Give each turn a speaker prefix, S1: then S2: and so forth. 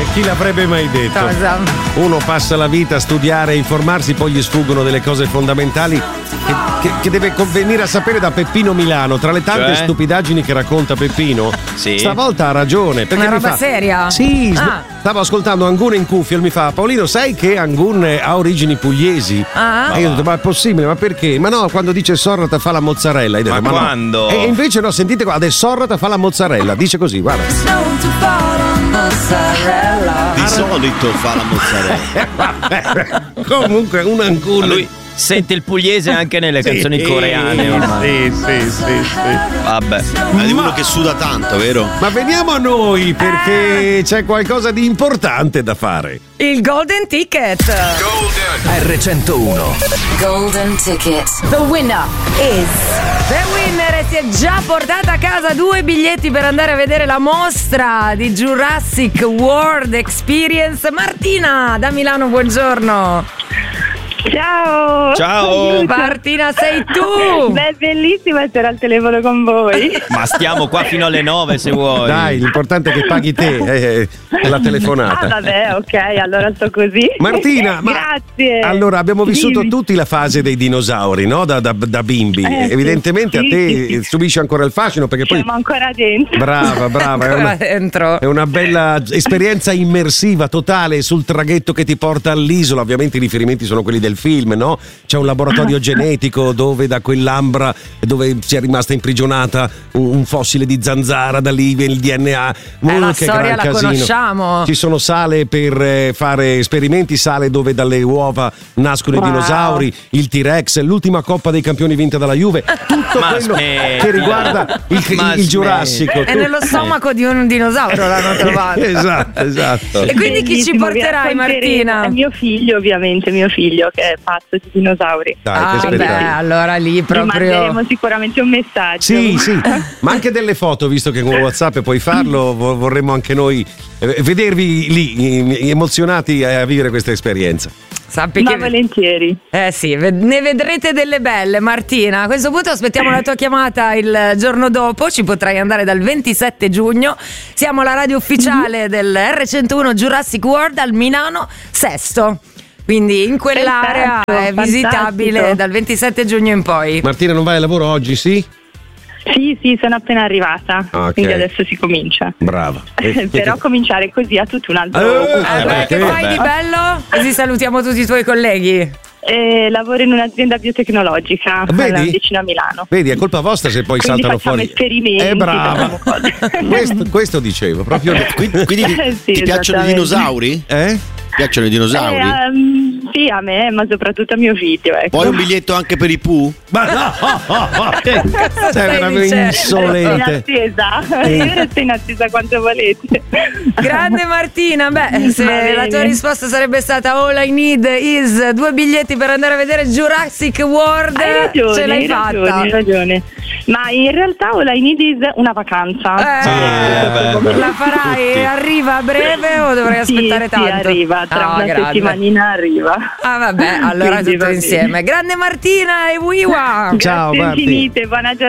S1: Chi l'avrebbe mai detto?
S2: Cosa?
S1: Uno passa la vita a studiare e informarsi, poi gli sfuggono delle cose fondamentali che deve venire a sapere da Peppino Milano. Tra le tante stupidaggini che racconta Peppino, stavolta ha ragione. Perché
S2: una roba seria?
S1: Sì, stavo ascoltando Angun in cuffia e mi fa: Paolino, sai che Angun ha origini pugliesi? E io ho detto: ma è possibile? Ma perché? Ma no, quando dice Sorrata fa la mozzarella. Hai detto,
S3: ma quando?
S1: No. E invece no, sentite qua, adesso Sorrata fa la mozzarella. Dice così, guarda.
S3: Di solito fa la mozzarella.
S1: Comunque un Angun.
S4: Lui sente il pugliese anche nelle canzoni coreane ormai.
S1: Sì.
S3: Vabbè, ma di uno che suda tanto, vero?
S1: Ma veniamo a noi, perché c'è qualcosa di importante da fare.
S2: Il Golden Ticket.
S5: R101.
S6: Golden Ticket.
S2: The winner e si è già portata a casa 2 biglietti per andare a vedere la mostra di Jurassic World Experience. Martina da Milano, buongiorno.
S7: Ciao!
S4: Ciao!
S2: Martina, sei tu!
S7: Beh, bellissima essere al telefono con voi.
S4: Ma stiamo qua fino alle 9 se vuoi.
S1: Dai, l'importante è che paghi te la telefonata.
S7: Vabbè, ok, allora sto così.
S1: Martina,
S7: grazie.
S1: Allora, abbiamo vissuto tutti la fase dei dinosauri, no? Da bimbi. Evidentemente a te subisce ancora il fascino, perché poi
S7: siamo ancora dentro.
S1: Brava, è una bella esperienza immersiva totale sul traghetto che ti porta all'isola. Ovviamente i riferimenti sono quelli del film, no? C'è un laboratorio genetico dove da quell'ambra dove si è rimasta imprigionata un fossile di zanzara, da lì viene il DNA.
S2: La
S1: che
S2: storia
S1: gran
S2: la
S1: casino.
S2: Conosciamo.
S1: Ci sono sale per fare esperimenti, sale dove dalle uova nascono i dinosauri, il T-Rex, l'ultima Coppa dei Campioni vinta dalla Juve, tutto quello che riguarda il Giurassico.
S2: È nello stomaco di un dinosauro l'hanno trovato.
S1: Esatto.
S2: E quindi chi ci porterai, Martina?
S7: Mio figlio, ovviamente, che è pazzo di dinosauri.
S1: Dai,
S2: beh, allora lì proprio.
S7: Gli manderemo sicuramente un messaggio.
S1: Sì, ma anche delle foto, visto che con WhatsApp puoi farlo, vorremmo anche noi vedervi lì emozionati a vivere questa esperienza.
S2: Sappi
S7: che volentieri.
S2: Sì, ne vedrete delle belle, Martina. A questo punto aspettiamo la tua chiamata il giorno dopo. Ci potrai andare dal 27 giugno. Siamo la radio ufficiale del R101 Jurassic World al Milano Sesto. Quindi in quell'area è visitabile dal 27 giugno in poi.
S1: Martina, non vai al lavoro oggi, sì?
S7: Sì, sono appena arrivata, quindi adesso si comincia.
S1: Brava.
S7: Però cominciare così ha tutto un altro
S2: che fai di bello? Così salutiamo tutti i tuoi colleghi.
S7: Lavoro in un'azienda biotecnologica vicino a Milano.
S1: Vedi, è colpa vostra se poi
S7: quindi
S1: saltano fuori.
S7: Esperimenti.
S1: Brava. questo dicevo proprio.
S3: Quindi ti piacciono i dinosauri? Piacciono i dinosauri?
S7: Sì, a me, ma soprattutto a mio figlio. Ecco.
S3: Poi un biglietto anche per i Pooh?
S1: Ma no! Sei veramente insolente.
S7: Io resto in attesa quanto volete.
S2: Grande Martina, se la tua risposta sarebbe stata all I need is 2 biglietti per andare a vedere Jurassic World, ce l'hai fatta.
S7: Hai ragione. Ma in realtà all I need is una vacanza.
S2: La farai? Arriva a breve o dovrai aspettare tanto?
S7: Sì, arriva, tra una settimanina arriva.
S2: Vabbè, allora tutto insieme. Grande Martina e Wiwa.
S7: Grazie infinite, buona giornata.